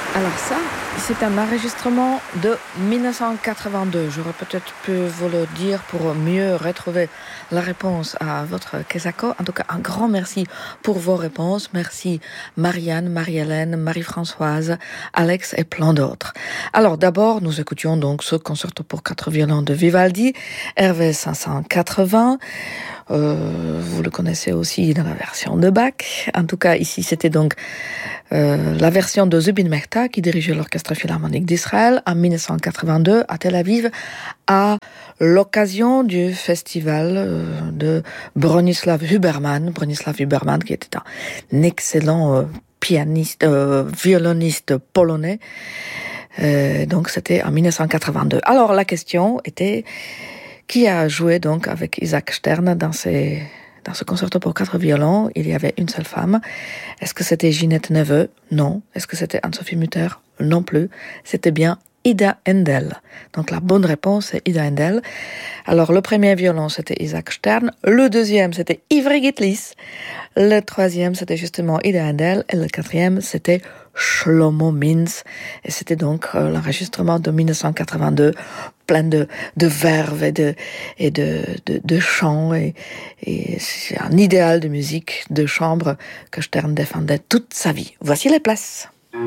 Alors ça, c'est un enregistrement de 1982. J'aurais peut-être pu vous le dire pour mieux retrouver la réponse à votre Kesako. En tout cas, un grand merci pour vos réponses. Merci Marianne, Marie-Hélène, Marie-Françoise, Alex et plein d'autres. Alors d'abord, nous écoutions donc ce concerto pour 4 violons de Vivaldi, RV 580. Vous le connaissez aussi dans la version de Bach. En tout cas, ici, c'était donc la version de Zubin Mehta qui dirigeait l'Orchestre Philharmonique d'Israël en 1982 à Tel Aviv à l'occasion du festival de Bronislaw Huberman qui était un excellent pianiste, violoniste polonais. Donc c'était en 1982. Alors la question était qui a joué donc avec Isaac Stern dans ce concerto pour 4 violons. Il y avait une seule femme. Est-ce que c'était Ginette Neveu? Non. Est-ce que c'était Anne-Sophie Mutter? Non plus. C'était bien Ida Endel. Donc la bonne réponse, c'est Ida Endel. Alors le premier violon, c'était Isaac Stern. Le deuxième, c'était Ivry Gitlis. Le troisième, c'était justement Ida Endel. Et le quatrième, c'était Shlomo Mintz. Et c'était donc l'enregistrement de 1982, plein de verve et de chants. Et c'est un idéal de musique de chambre que Stern défendait toute sa vie. Voici les places.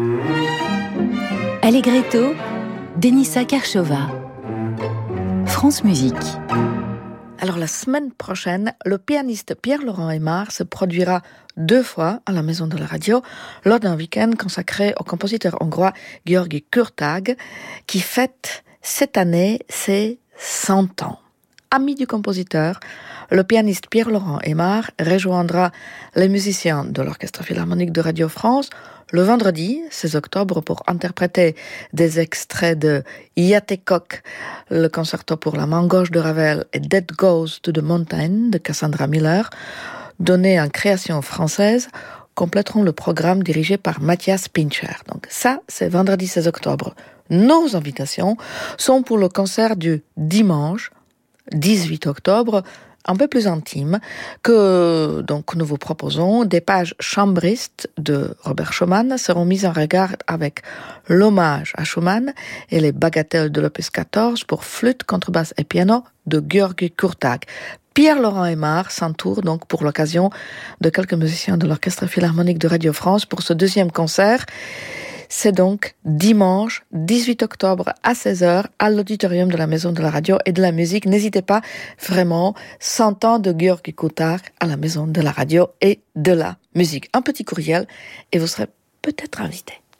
Allegretto, Denisa Karchova. France Musique. Alors la semaine prochaine, le pianiste Pierre-Laurent Aimard se produira 2 fois à la Maison de la Radio lors d'un week-end consacré au compositeur hongrois György Kurtág qui fête cette année ses 100 ans. Ami du compositeur, le pianiste Pierre-Laurent Aimard rejoindra les musiciens de l'Orchestre Philharmonique de Radio France le vendredi 16 octobre pour interpréter des extraits de Yatekok, le concerto pour la main gauche de Ravel et Dead Goes to the Mountain de Cassandra Miller, donnés en création française, compléteront le programme dirigé par Matthias Pincher. Donc ça, c'est vendredi 16 octobre. Nos invitations sont pour le concert du dimanche 18 octobre, un peu plus intime, que donc nous vous proposons. Des pages chambristes de Robert Schumann seront mises en regard avec l'hommage à Schumann et les bagatelles de l'opus 14 pour flûte, contrebasse et piano de György Kurtág. Pierre-Laurent Aimard s'entoure donc pour l'occasion de quelques musiciens de l'Orchestre Philharmonique de Radio France pour ce deuxième concert. C'est donc dimanche 18 octobre à 16h à l'auditorium de la Maison de la Radio et de la Musique. N'hésitez pas, vraiment, 100 ans de György Kurtág à la Maison de la Radio et de la Musique. Un petit courriel et vous serez peut-être invité.